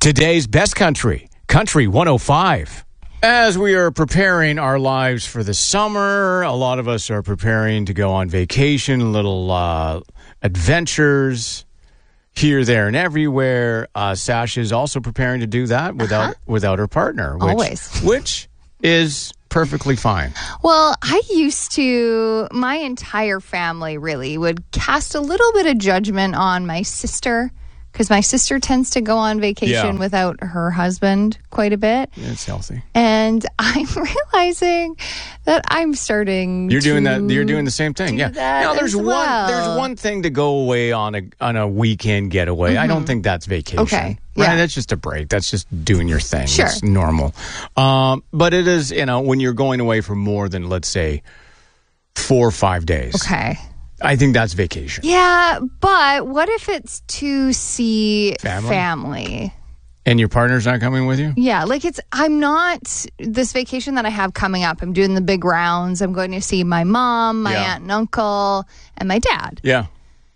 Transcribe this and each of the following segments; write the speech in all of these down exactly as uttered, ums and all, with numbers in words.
Today's best country, Country one oh five. As we are preparing our lives for the summer, a lot of us are preparing to go on vacation, little uh, adventures here, there, and everywhere. Uh, Sasha is also preparing to do that without uh-huh. without her partner. Which, Always. Which is perfectly fine. Well, I used to, my entire family really would cast a little bit of judgment on my sister, because my sister tends to go on vacation Yeah. without her husband quite a bit. It's healthy. And I'm realizing that I'm starting You're to doing that. You're doing the same thing. do Yeah. that Now there's as one. well. There's one thing to go away on a on a weekend getaway. Mm-hmm. I don't think that's vacation. Okay. Right? Yeah. That's just a break. That's just doing your thing. Sure. It's normal. Um, but it is, you know, when you're going away for more than, let's say, four or five days. Okay. I think that's vacation. Yeah, but what if it's to see Family? family? And your partner's not coming with you? Yeah, like it's, I'm not, this vacation that I have coming up, I'm doing the big rounds. I'm going to see my mom, my Yeah. aunt and uncle, and my dad. Yeah.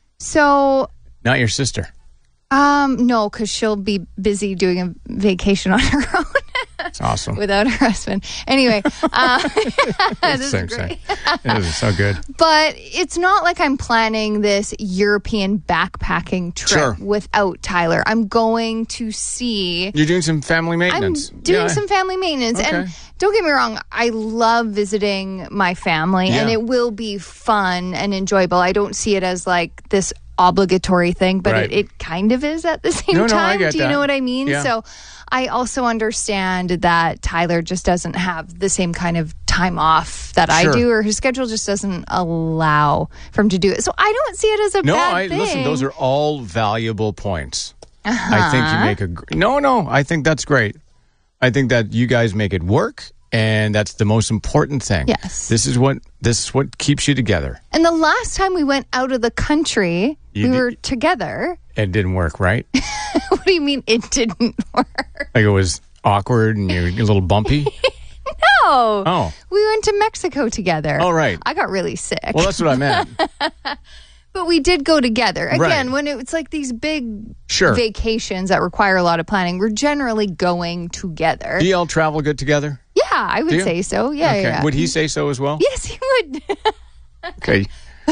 So, Not your sister. um, no, because she'll be busy doing a vacation on her own. It's awesome. Without her husband. Anyway, uh, this is same, great. same. It is so good. But it's not like I'm planning this European backpacking trip Sure. without Tyler. I'm going to see. You're doing some family maintenance. I'm doing Yeah. some family maintenance. Okay. And don't get me wrong, I love visiting my family, and Yeah. it will be fun and enjoyable. I don't see it as like this obligatory thing, but Right. it, it kind of is at the same No, no, time. I get Do you that. know what I mean? Yeah. So I also understand that Tyler just doesn't have the same kind of time off that Sure. I do, or his schedule just doesn't allow for him to do it. So I don't see it as a No, bad I thing. listen. Those are all valuable points. Uh-huh. I think you make a gr- no, no. I think that's great. I think that you guys make it work, and that's the most important thing. Yes. This is what this is what keeps you together. And the last time we went out of the country, You we did- were together. It didn't work, right? What do you mean it didn't work? Like it was awkward and you're a little bumpy. No. Oh. We went to Mexico together. Oh, right. I got really sick. Well, that's what I meant. But we did go together. Again, Right. when it's like these big Sure. vacations that require a lot of planning, we're generally going together. Do y'all travel good together? Yeah, I would Do you? say so. Yeah, Okay. yeah. Would he say so as well? Yes, he would. Okay.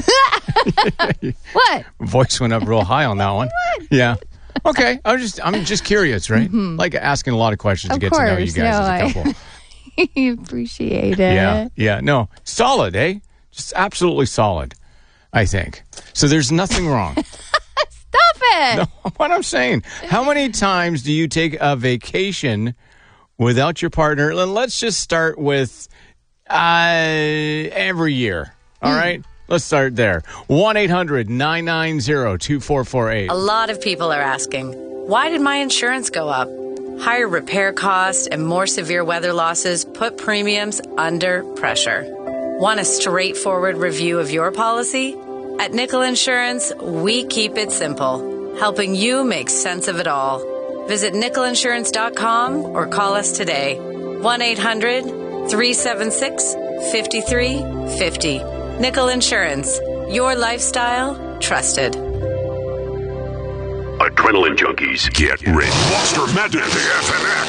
What? Voice went up real high on that one. Yeah. Okay. I was just I'm just curious, right? Like asking a lot of questions Of to get to know you course. guys No, as a I- couple. I appreciate it. Yeah. Yeah. No. Solid, eh? Just absolutely solid, I think. So there's nothing wrong. Stop it. No, what I'm saying. How many times do you take a vacation without your partner? And let's just start with uh, every year. All Hmm. right? Let's start there. one eight hundred nine nine zero two four four eight. A lot of people are asking, why did my insurance go up? Higher repair costs and more severe weather losses put premiums under pressure. Want a straightforward review of your policy? At Nickel Insurance, we keep it simple, helping you make sense of it all. Visit nickel insurance dot com or call us today. one eight hundred three seven six five three five zero. Nickel Insurance, your lifestyle trusted. Adrenaline junkies, get ready. Monster Madness, A F M X.